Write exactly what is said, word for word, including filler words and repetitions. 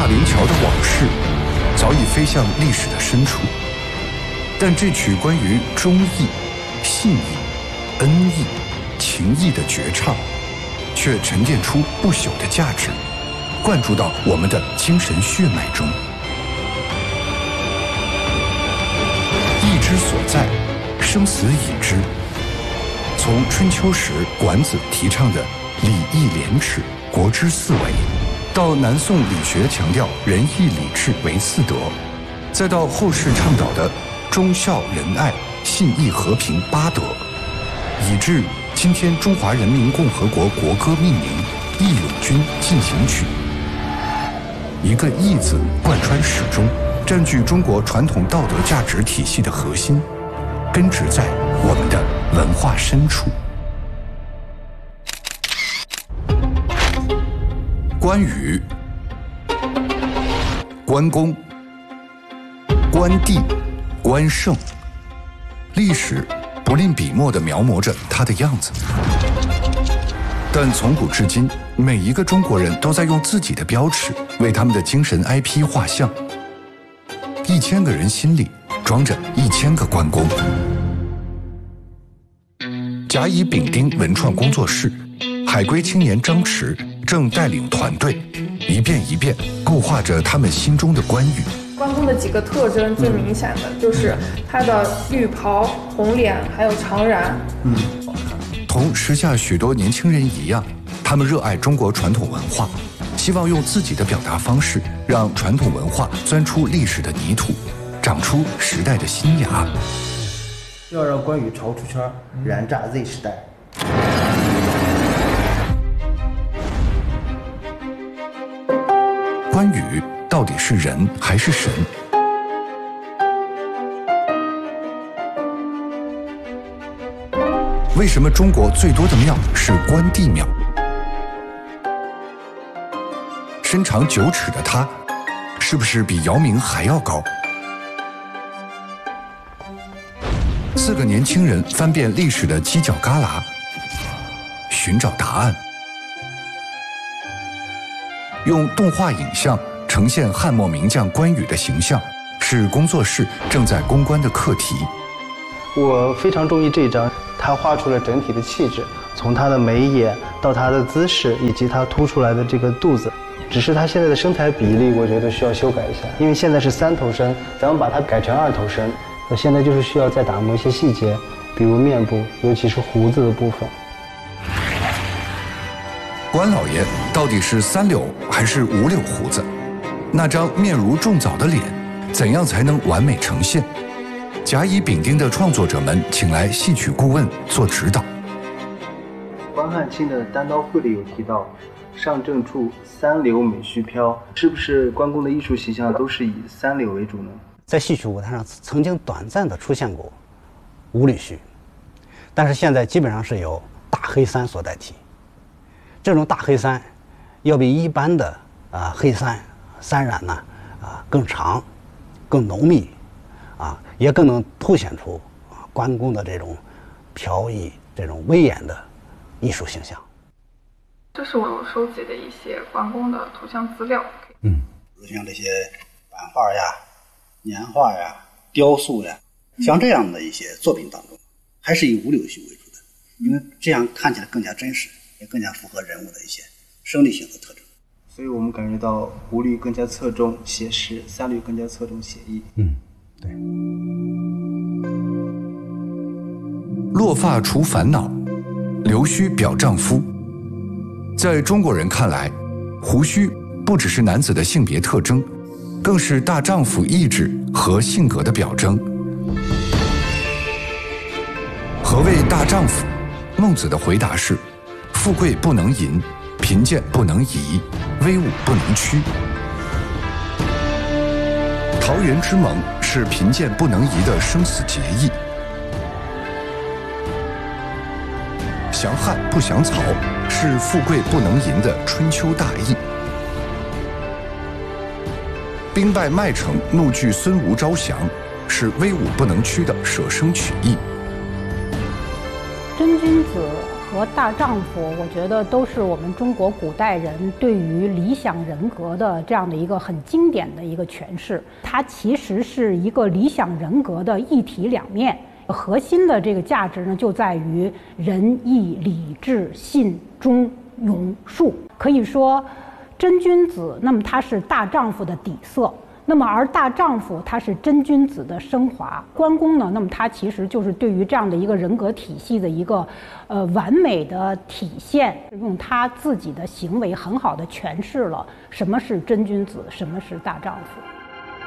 林桥的往事早已飞向历史的深处，但这曲关于忠义、信义、恩义、情义的绝唱，却沉淀出不朽的价值，灌注到我们的精神血脉中。义之所在，生死以之。从春秋时管子提倡的礼义廉耻、国之四维，到南宋理学强调仁义礼智为四德，再到后世倡导的忠孝仁爱、信义和平八德，以致今天中华人民共和国国歌命名《义勇军进行曲》。一个义字贯穿始终，占据中国传统道德价值体系的核心，根植在我们的文化深处。关羽、关公、关帝、关胜，历史不吝笔墨地描摹着他的样子。但从古至今，每一个中国人都在用自己的标尺为他们的精神 I P 画像。一千个人心里装着一千个关公。甲乙丙丁文创工作室，海归青年张弛正带领团队，一遍一遍构画着他们心中的关羽。 关公的几个特征最明显的就是他的绿袍、红脸，还有长髯。 嗯，同时下许多年轻人一样，他们热爱中国传统文化，希望用自己的表达方式，让传统文化钻出历史的泥土，长出时代的新芽。 要让关羽潮出圈，燃炸 Z 时代。 关羽到底是人还是神？为什么中国最多的庙是关帝庙？身长九尺的他，是不是比姚明还要高？四个年轻人翻遍历史的犄角旮旯，寻找答案。用动画影像呈现汉末名将关羽的形象，是工作室正在攻关的课题。 我非常中意这一张，他画出了整体的气质，从他的眉眼到他的姿势，以及他凸出来的这个肚子。只是他现在的身材比例，我觉得需要修改一下，因为现在是三头身，咱们把它改成二头身。那现在就是需要再打磨一些细节，比如面部，尤其是胡子的部分。 关老爷到底是三绺还是五绺胡子？那张面如重枣的脸，怎样才能完美呈现？甲乙丙丁的创作者们请来戏曲顾问做指导。 关汉卿的单刀会里有提到，上正处三绺美须飘，是不是关公的艺术形象都是以三绺为主呢？ 在戏曲舞台上曾经短暂的出现过五缕须，但是现在基本上是由大黑三所代替。这种大黑三要比一般的啊、呃、黑三三染呢啊、呃、更长、更浓密啊，也更能凸显出啊关公的这种飘逸、这种威严的艺术形象。 这是我收集的一些关公的图像资料。 嗯，比如像这些版画呀、年画呀、雕塑呀，像这样的一些作品当中，还是以五柳须为主的，因为这样看起来更加真实，也更加符合人物的一些生理性的特征。 所以我们感觉到五律更加侧重写实，三律更加侧重写意。 嗯，对。 落发除烦恼，留须表丈夫。在中国人看来，胡须不只是男子的性别特征，更是大丈夫意志和性格的表征。何谓大丈夫？孟子的回答是：富贵不能淫，贫贱不能移，威武不能屈。桃园之盟是贫贱不能移的生死结义。降汉不降曹是富贵不能淫的春秋大义。兵败麦城，怒拒孙吴招降，是威武不能屈的舍生取义。 真君子和大丈夫，我觉得都是我们中国古代人对于理想人格的这样的一个很经典的一个诠释。它其实是一个理想人格的一体两面，核心的这个价值呢，就在于仁义礼智信忠勇术。可以说，真君子，那么他是大丈夫的底色。那么，而大丈夫他是真君子的升华。关公呢，那么他其实就是对于这样的一个人格体系的一个，呃，完美的体现，用他自己的行为很好的诠释了什么是真君子，什么是大丈夫。